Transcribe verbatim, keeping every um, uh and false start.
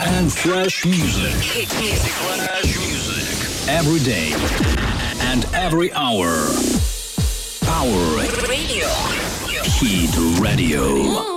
and fresh music. Hit music. Fresh music. Every day and every hour. Power Radio. Hit Radio.